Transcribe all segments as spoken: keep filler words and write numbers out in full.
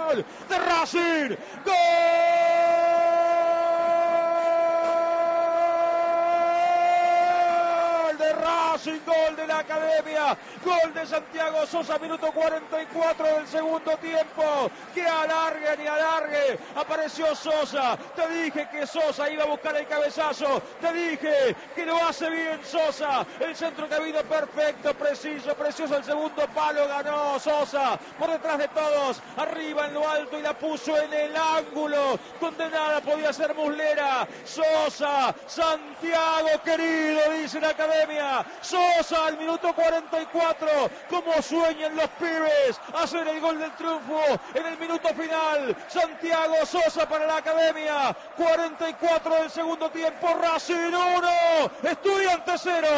gol de Racing. ¡Gol! Racing, gol de la Academia, gol de Santiago Sosa, minuto cuarenta y cuatro del segundo tiempo. Que alargue ni alargue, apareció Sosa. Te dije que Sosa iba a buscar el cabezazo, te dije que lo hace bien Sosa. El centro que vino perfecto, preciso, precioso, el segundo palo ganó Sosa, por detrás de todos, arriba en lo alto y la puso en el ángulo, donde nada podía ser Muslera. Sosa, Santiago querido, dice la Academia. Sosa al minuto cuarenta y cuatro, como sueñan los pibes, hacer el gol del triunfo en el minuto final. Santiago Sosa para la Academia, cuarenta y cuatro del segundo tiempo. Racing uno, Estudiantes cero.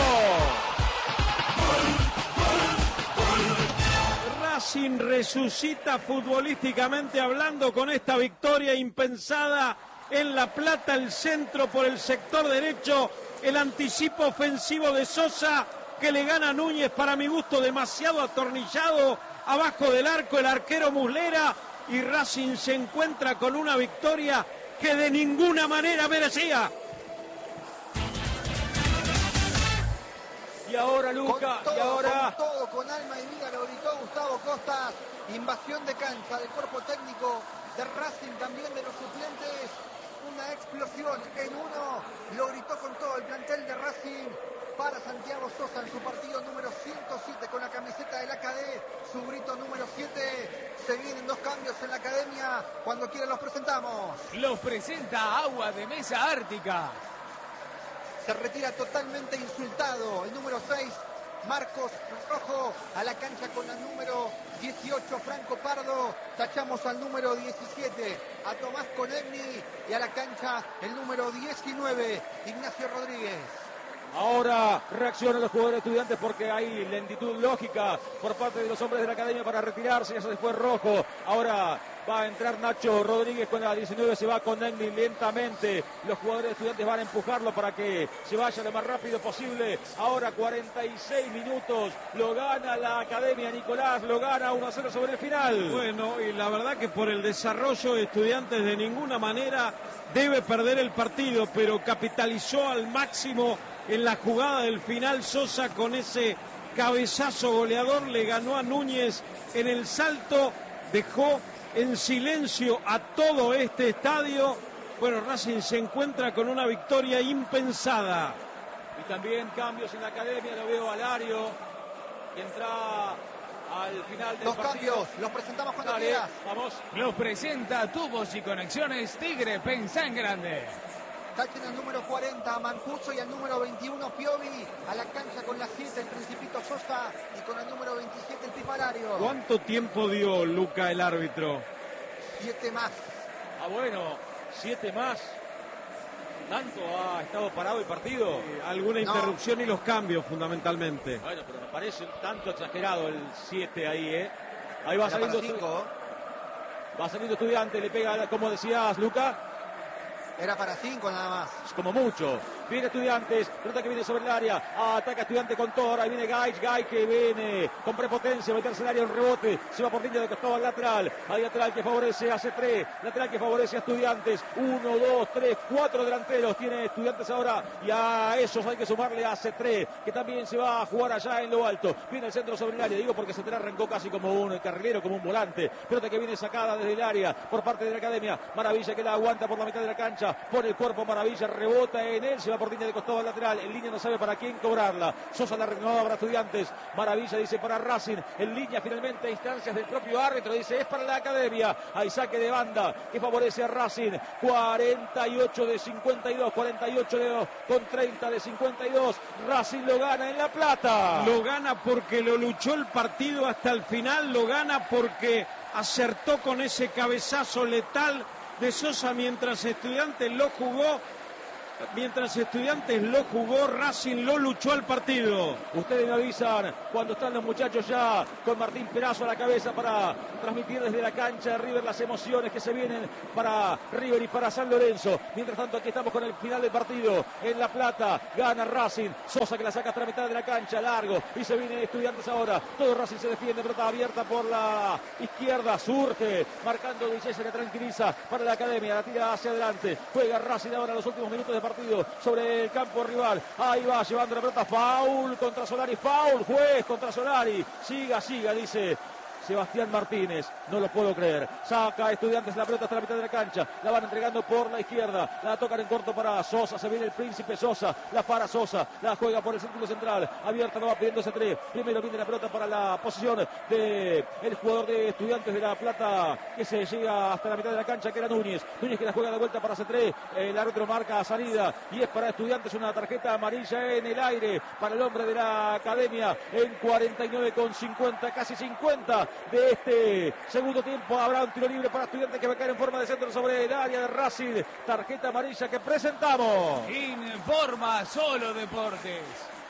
Racing resucita futbolísticamente hablando con esta victoria impensada en La Plata. El centro por el sector derecho, el anticipo ofensivo de Sosa que le gana a Núñez, para mi gusto demasiado atornillado abajo del arco, el arquero Muslera, y Racing se encuentra con una victoria que de ninguna manera merecía. Y ahora Luca, con todo, y ahora... Con todo, con alma y vida, lo gritó Gustavo Costas. Invasión de cancha del cuerpo técnico de Racing, también de los suplentes. Una explosión en uno, lo gritó con todo el plantel de Racing para Santiago Sosa en su partido número ciento siete con la camiseta del A C A D, su grito número siete. Se vienen dos cambios en la Academia, cuando quieran los presentamos. Los presenta Agua de Mesa Ártica. Se retira totalmente insultado el número seis, Marcos Rojo, a la cancha con el número dieciocho, Franco Pardo. Tachamos al número diecisiete, a Tomás Conegni, y a la cancha el número diecinueve, Ignacio Rodríguez. Ahora reaccionan los jugadores Estudiantes porque hay lentitud lógica por parte de los hombres de la Academia para retirarse. Ya se fue Rojo. Ahora va a entrar Nacho Rodríguez con la diecinueve, se va con Enni lentamente. Los jugadores de Estudiantes van a empujarlo para que se vaya lo más rápido posible. Ahora cuarenta y seis minutos, lo gana la Academia, Nicolás, lo gana uno a cero sobre el final. Bueno, y la verdad que por el desarrollo de Estudiantes de ninguna manera debe perder el partido, pero capitalizó al máximo en la jugada del final. Sosa con ese cabezazo goleador le ganó a Núñez en el salto, dejó en silencio a todo este estadio. Bueno, Racing se encuentra con una victoria impensada. Y también cambios en la Academia, lo veo a Lario, que entra al final del Dos partido. cambios, los presentamos cuando Dale, quieras. vamos. Los presenta Tubos y Conexiones Tigre, pensá en grande. Tachen al número cuarenta, Mancuso, y al número veintiuno, Piovi. A la cancha con la siete, el Principito Sosa, y con el número veintisiete, el Pipalario. ¿Cuánto tiempo dio Luca el árbitro? Siete más. Ah, bueno, siete más. ¿Tanto ha estado parado el partido? Eh, alguna No. interrupción y los cambios fundamentalmente. Bueno, pero me parece un tanto exagerado el siete ahí, ¿eh? Ahí va Era saliendo, para cinco. va saliendo Estudiante, le pega, como decías, Luca. Era para cinco nada más. Es como mucho. Viene Estudiantes, pelota que viene sobre el área, ataca Estudiante con Tor, ahí viene Gaich, Gaich que viene con prepotencia, meterse en el área, un rebote, se va por línea de costado al lateral, hay lateral que favorece a C tres, lateral que favorece a Estudiantes, uno, dos, tres, cuatro delanteros tiene Estudiantes ahora, y a esos hay que sumarle a C tres, que también se va a jugar allá en lo alto, viene el centro sobre el área, digo porque C tres arrancó casi como un carrilero, como un volante, pelota que viene sacada desde el área, por parte de la Academia, Maravilla que la aguanta por la mitad de la cancha, pone el cuerpo Maravilla, rebota en él, se va por línea de costado al lateral, en línea no sabe para quién cobrarla, Sosa la renovaba para Estudiantes, Maravilla dice para Racing, en línea finalmente a instancias del propio árbitro, dice es para la Academia, hay saque de banda que favorece a Racing, cuarenta y ocho de cincuenta y dos, cuarenta y ocho de, con treinta de cincuenta y dos, Racing lo gana en La Plata. Lo gana porque lo luchó el partido hasta el final, lo gana porque acertó con ese cabezazo letal de Sosa mientras Estudiantes lo jugó mientras Estudiantes lo jugó, Racing lo luchó al partido. Ustedes me avisan cuando están los muchachos ya con Martín Perazo a la cabeza para transmitir desde la cancha de River las emociones que se vienen para River y para San Lorenzo. Mientras tanto, aquí estamos con el final del partido. En La Plata gana Racing. Sosa que la saca hasta la mitad de la cancha, largo, y se viene Estudiantes ahora. Todo Racing se defiende, pelota abierta por la izquierda, surge, marcando Villese, se le tranquiliza para la Academia, la tira hacia adelante. Juega Racing ahora en los últimos minutos de partido sobre el campo rival. Ahí va llevando la pelota, foul contra Solari, foul, juez contra Solari. Siga, siga, dice Sebastián Martínez, no lo puedo creer. Saca Estudiantes la pelota hasta la mitad de la cancha. La van entregando por la izquierda. La tocan en corto para Sosa. Se viene el Príncipe Sosa. La para Sosa. La juega por el círculo central. Abierta, no va pidiendo ese tres. Primero viene la pelota para la posición de el jugador de Estudiantes de La Plata, que se llega hasta la mitad de la cancha, que era Núñez. Núñez que la juega de vuelta para C tres. El árbitro marca salida. Y es para Estudiantes una tarjeta amarilla en el aire para el hombre de la Academia. En cuarenta y nueve con cincuenta, casi cincuenta de este segundo tiempo. Habrá un tiro libre para Estudiantes que va a caer en forma de centro sobre el área de Racing. Tarjeta amarilla que presentamos. Informa Solo Deportes.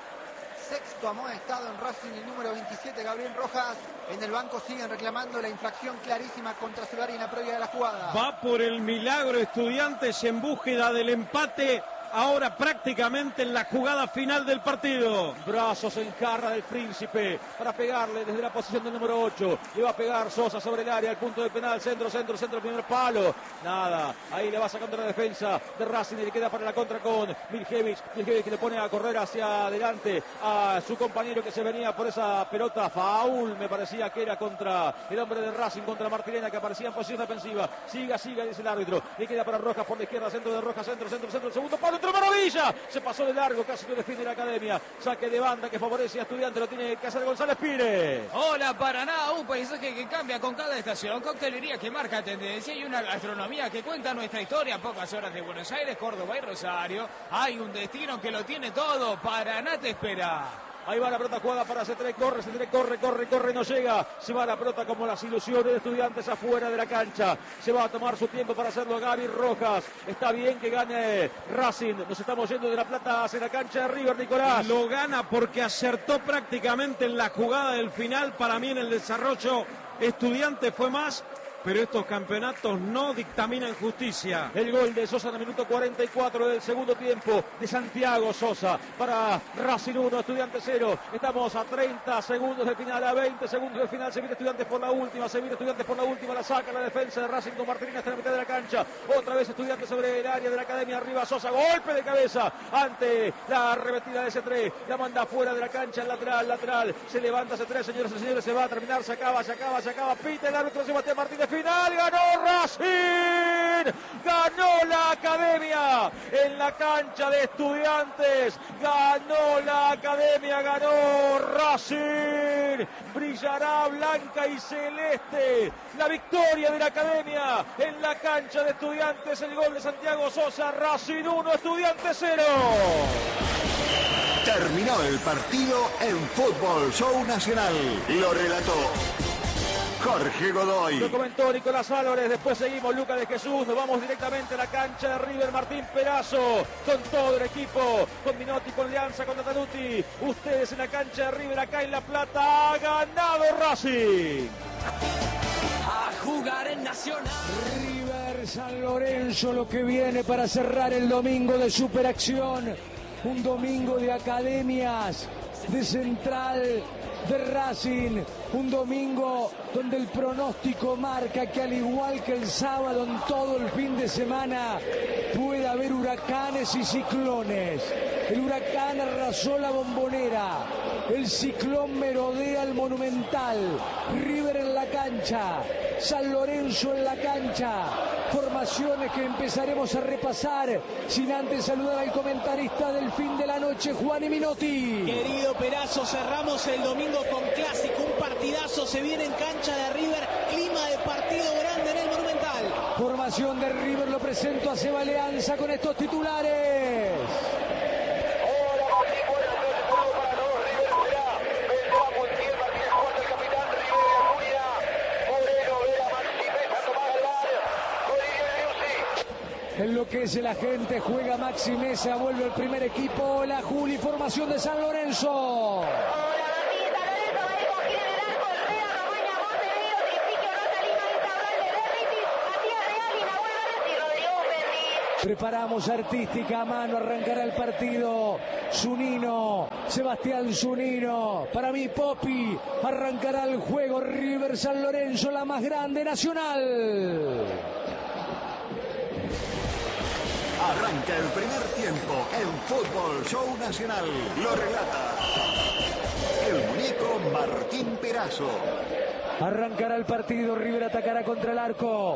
Sexto amonestado en Racing, el número veintisiete, Gabriel Rojas. En el banco siguen reclamando la infracción clarísima contra Solari en la previa de la jugada. Va por el milagro Estudiantes en búsqueda del empate. Ahora prácticamente en la jugada final del partido. Brazos en jarra del Príncipe para pegarle desde la posición del número ocho. Le va a pegar Sosa sobre el área, al punto de penal, centro, centro, centro, primer palo. Nada, ahí le va sacando la defensa de Racing y le queda para la contra con Miljevich. Miljevich que le pone a correr hacia adelante a su compañero que se venía por esa pelota. Foul, me parecía que era contra el hombre de Racing, contra Martirena, que aparecía en posición defensiva. Siga, siga, dice el árbitro. Le queda para Rojas por la izquierda, centro de Rojas, centro, centro, centro, segundo palo. ¡Otra maravilla! Se pasó de largo, casi lo defiende la Academia. Saque de banda que favorece a Estudiantes, lo tiene que hacer González Pires. Hola Paraná, un paisaje que cambia con cada estación, coctelería que marca tendencia y una gastronomía que cuenta nuestra historia. Pocas horas de Buenos Aires, Córdoba y Rosario. Hay un destino que lo tiene todo. Paraná te espera. Ahí va la pelota jugada para C tres, corre, C tres, corre, corre, corre, no llega. Se va la pelota como las ilusiones de Estudiantes afuera de la cancha. Se va a tomar su tiempo para hacerlo Gaby Rojas. Está bien que gane Racing. Nos estamos yendo de La Plata hacia la cancha de River, Nicolás. Lo gana porque acertó prácticamente en la jugada del final. Para mí en el desarrollo Estudiantes fue más, pero estos campeonatos no dictaminan justicia. El gol de Sosa en el minuto cuarenta y cuatro del segundo tiempo de Santiago Sosa para Racing uno, Estudiantes cero. Estamos a treinta segundos del final, a veinte segundos del final. Se viene Estudiantes por la última, se viene Estudiantes por la última. La saca la defensa de Racing con Martínez hasta la mitad de la cancha. Otra vez Estudiantes sobre el área de la Academia. Arriba Sosa, golpe de cabeza ante la arremetida de C tres. La manda fuera de la cancha, lateral, lateral. Se levanta C tres, señoras y señores. Se va a terminar, se acaba, se acaba, se acaba. Pita el árbitro Sebastián Martínez. Final, ganó Racing, ganó la Academia en la cancha de Estudiantes, ganó la Academia, ganó Racing, brillará blanca y celeste la victoria de la Academia en la cancha de Estudiantes. El gol de Santiago Sosa, Racing uno, Estudiantes cero. Terminó el partido en Fútbol Show Nacional. Lo relató Jorge Godoy. Lo comentó Nicolás Álvarez. Después seguimos Lucas de Jesús. Nos vamos directamente a la cancha de River. Martín Perazo con todo el equipo, con Minotti, con Leanza, con Natanuti. Ustedes en la cancha de River, acá en La Plata. Ha ganado Racing. A jugar en Nacional. River San Lorenzo, lo que viene para cerrar el domingo de superacción. Un domingo de academias, de Central, de Racing, un domingo donde el pronóstico marca que al igual que el sábado en todo el fin de semana puede haber huracanes y ciclones. El huracán arrasó la Bombonera, el ciclón merodea el Monumental, River en la cancha, San Lorenzo en la cancha, formaciones que empezaremos a repasar sin antes saludar al comentarista del fin de la noche, Juan Minotti. Querido Perazo, cerramos el domingo con clásico, un partidazo, se viene en cancha de River, clima de partido grande en el Monumental. Formación de River, lo presento a Seba Leanza con estos titulares. Enloquece la gente, juega Maxi Mesa, vuelve el primer equipo, la Juli, formación de San Lorenzo. Preparamos artística a mano, arrancará el partido. Zunino, Sebastián Zunino, para mí Popi, arrancará el juego. River San Lorenzo, la más grande nacional. Arranca el primer tiempo en Fútbol Show Nacional. Lo relata el muñeco Martín Perazo. Arrancará el partido, River atacará contra el arco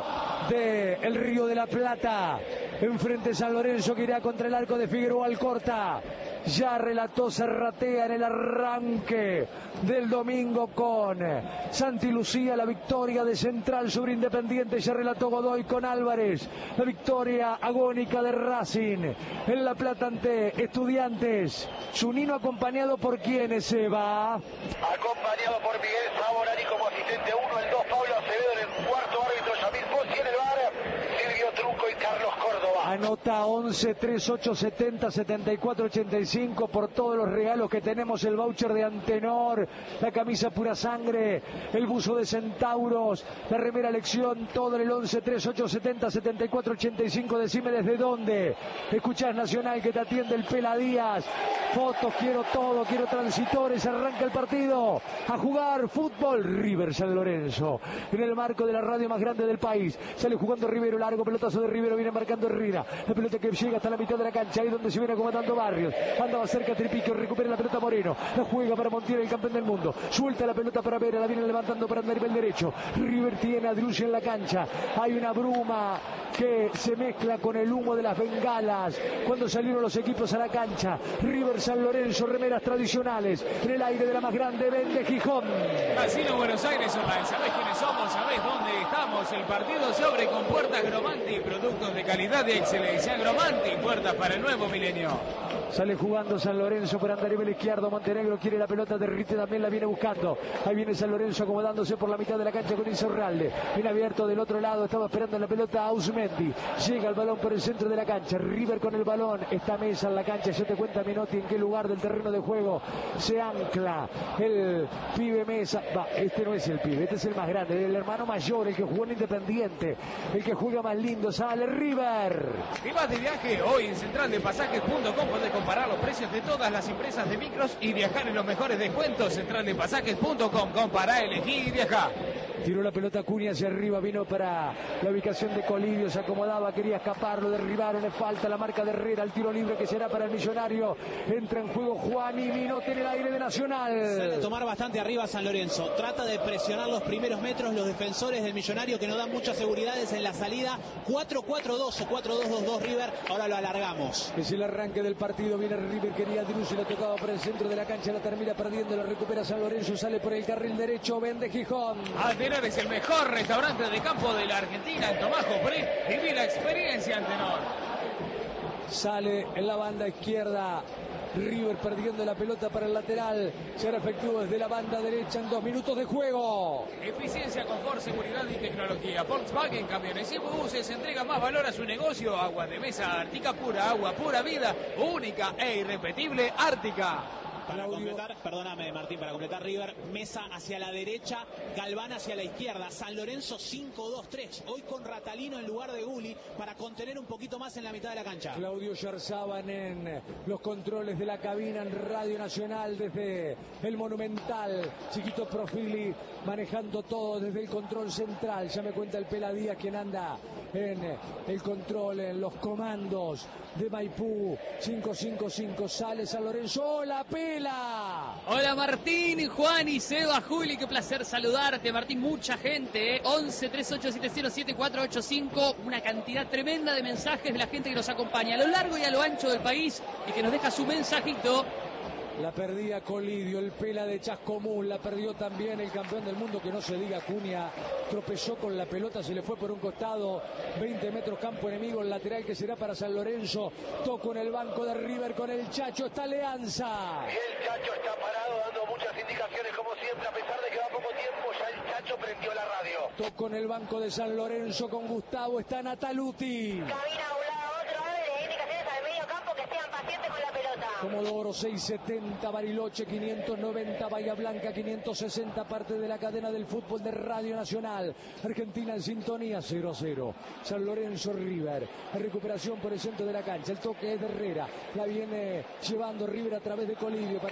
de el Río de la Plata. Enfrente San Lorenzo que irá contra el arco de Figueroa Alcorta. Ya relató Serratea en el arranque del domingo con Santi Lucía, la victoria de Central sobre Independiente. Ya relató Godoy con Álvarez, la victoria agónica de Racing en La Plata ante Estudiantes. Zunino acompañado por quienes se va. Acompañado por Miguel Saborani como asistente uno, el dos Pablo Acevedo en el cuarto árbitro, Yamil Pozzi en el bar, Silvio Truco y Carlos Córdoba. Anota once, tres, ocho, setenta, setenta y cuatro, ochenta y cinco por todos los regalos que tenemos, el voucher de Antenor, la camisa Pura Sangre, el buzo de Centauros, la remera Lección, todo en el once, tres, ocho, setenta, setenta y cuatro, ochenta y cinco. Decime desde dónde escuchás Nacional, que te atiende el Pela Díaz. Fotos, quiero todo, quiero transitores. Arranca el partido a jugar fútbol. River San Lorenzo en el marco de la radio más grande del país. Sale jugando Rivero, largo pelotazo de Rivero, viene marcando Herrera. La pelota que llega hasta la mitad de la cancha, ahí donde se viene acomodando Barrios. Andaba cerca Tripico, recupera la pelota Moreno. La juega para Montiel, el campeón del mundo. Suelta la pelota para Vera, la viene levantando para andar el derecho. River tiene a Drussi en la cancha. Hay una bruma que se mezcla con el humo de las bengalas cuando salieron los equipos a la cancha. River San Lorenzo, remeras tradicionales en el aire de la más grande, Vende Gijón. Casino Buenos Aires Online, ¿sabés quiénes somos? ¿Sabés dónde estamos? El partido se abre con puertas Gromanti, productos de calidad y excelencia. Gromanti, puertas para el nuevo milenio. Sale jugando San Lorenzo por andar nivel izquierdo. Montenegro quiere la pelota, Derrite también la viene buscando. Ahí viene San Lorenzo acomodándose por la mitad de la cancha con Insaurralde. Viene abierto del otro lado, estaba esperando la pelota Ausmendi. Llega el balón por el centro de la cancha. River con el balón. Esta Mesa en la cancha. Ya te cuenta Menotti en qué lugar del terreno de juego se ancla el pibe Mesa. Va, este no es el pibe, este es el más grande, el hermano mayor, el que jugó en Independiente, el que juega más lindo. Sale River. Y vas de viaje hoy en central de pasajes punto com. Podés comparar los precios de todas las empresas de micros y viajar en los mejores descuentos. central de pasajes punto com. Compará, elegí y viajá. Tiró la pelota Cunha hacia arriba, vino para la ubicación de Colidio, se acomodaba, quería escapar, lo derribaron, le falta la marca de Herrera, el tiro libre que será para el Millonario. Entra en juego Juan y Minotti en el aire de Nacional. Sale a tomar bastante arriba San Lorenzo, trata de presionar los primeros metros los defensores del Millonario que no dan muchas seguridades en la salida. Cuatro cuatro dos o cuatro dos dos dos River, ahora lo alargamos. Es el arranque del partido, viene River, quería Drussi, la tocaba por el centro de la cancha, la termina perdiendo, la recupera San Lorenzo, sale por el carril derecho, Vende Gijón. Antenor es el mejor restaurante de campo de la Argentina, en Tomás Jofré. Viví la experiencia, Antenor. Sale en la banda izquierda River perdiendo la pelota para el lateral. Será efectivo desde la banda derecha en dos minutos de juego. Eficiencia, confort, seguridad y tecnología. Volkswagen Camiones y Buses entrega más valor a su negocio. Agua de mesa Ártica pura, agua pura vida, única e irrepetible Ártica. Para completar, perdóname Martín, para completar River, Mesa hacia la derecha, Galván hacia la izquierda, San Lorenzo cinco dos tres, hoy con Ratalino en lugar de Gulli para contener un poquito más en la mitad de la cancha. Claudio Yarzaban en los controles de la cabina en Radio Nacional desde el Monumental, Chiquito Profili manejando todo desde el control central. Ya me cuenta el Pela Díaz quien anda en el control, en los comandos de Maipú. Cinco cinco cinco, sale San Lorenzo. ¡Hola, Pela! Hola Martín, Juan y Seba, Juli, qué placer saludarte. Martín, mucha gente, ¿eh? once, tres ocho siete cero, siete cuatro ocho cinco, una cantidad tremenda de mensajes de la gente que nos acompaña a lo largo y a lo ancho del país y que nos deja su mensajito. La perdía Colidio, el Pela de Chascomún, la perdió también el campeón del mundo, que no se diga, Cunha, tropezó con la pelota, se le fue por un costado, veinte metros campo enemigo, el lateral que será para San Lorenzo, tocó en el banco de River con el Chacho, está Leanza. Y el Chacho está parado dando muchas indicaciones como siempre, a pesar de que va poco tiempo, ya el Chacho prendió la radio. Tocó en el banco de San Lorenzo con Gustavo, está Nataluti. Cabina Comodoro seiscientos setenta, Bariloche quinientos noventa, Bahía Blanca quinientos sesenta, parte de la cadena del fútbol de Radio Nacional. Argentina en sintonía, cero a cero. San Lorenzo River, recuperación por el centro de la cancha, el toque es de Herrera, la viene llevando River a través de Colibio.